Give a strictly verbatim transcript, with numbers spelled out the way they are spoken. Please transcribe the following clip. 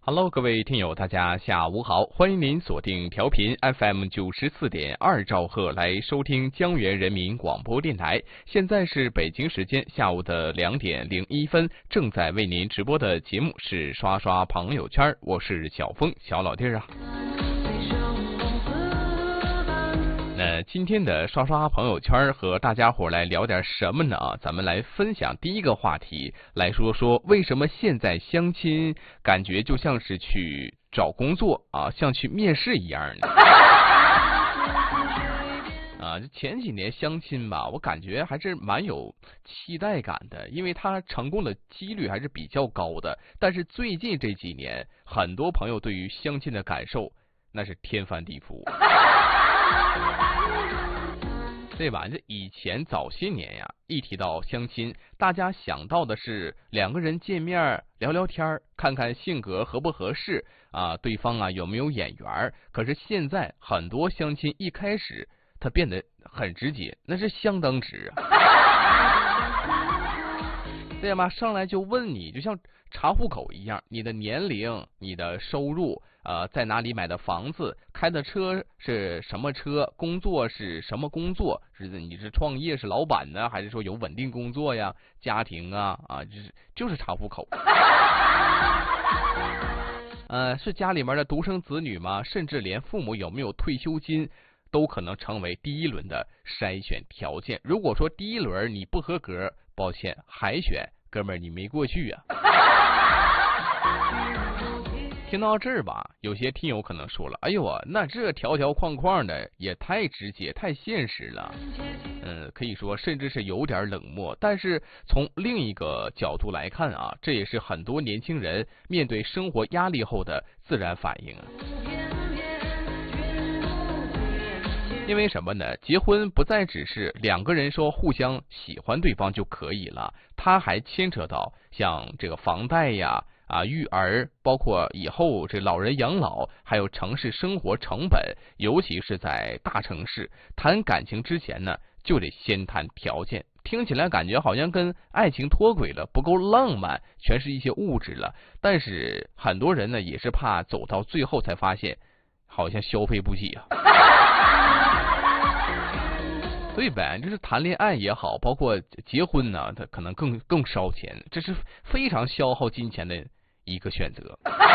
Hello， 各位听友，大家下午好，欢迎您锁定调频 F M 九十四点二兆赫来收听江源人民广播电台。现在是北京时间下午的两点零一分，正在为您直播的节目是刷刷朋友圈，我是小峰小老弟儿啊。那今天的刷刷朋友圈和大家伙来聊点什么呢？咱们来分享第一个话题，来说说为什么现在相亲感觉就像是去找工作啊，像去面试一样的。啊，前几年相亲吧，我感觉还是蛮有期待感的，因为它成功的几率还是比较高的。但是最近这几年，很多朋友对于相亲的感受那是天翻地覆。对吧？这以前早些年呀，一提到相亲，大家想到的是两个人见面聊聊天，看看性格合不合适啊，对方啊有没有眼缘。可是现在很多相亲一开始他变得很直接，那是相当直啊。对吧？上来就问你，就像查户口一样，你的年龄、你的收入，呃，在哪里买的房子，开的车是什么车，工作是什么工作，是你是创业是老板呢，还是说有稳定工作呀？家庭啊啊，就是就是查户口。呃，是家里面的独生子女吗？甚至连父母有没有退休金，都可能成为第一轮的筛选条件。如果说第一轮你不合格，抱歉，海选哥们儿你没过去啊。听到这儿吧，有些听友可能说了，哎呦啊，那这条条框框的也太直接太现实了，嗯，可以说甚至是有点冷漠。但是从另一个角度来看啊，这也是很多年轻人面对生活压力后的自然反应啊。因为什么呢？结婚不再只是两个人说互相喜欢对方就可以了，它还牵扯到像这个房贷呀、啊育儿，包括以后这老人养老，还有城市生活成本，尤其是在大城市，谈感情之前呢，就得先谈条件。听起来感觉好像跟爱情脱轨了，不够浪漫，全是一些物质了。但是很多人呢，也是怕走到最后才发现，好像消费不起啊。对呗，就是谈恋爱也好，包括结婚呢，它可能更更烧钱，这是非常消耗金钱的一个选择。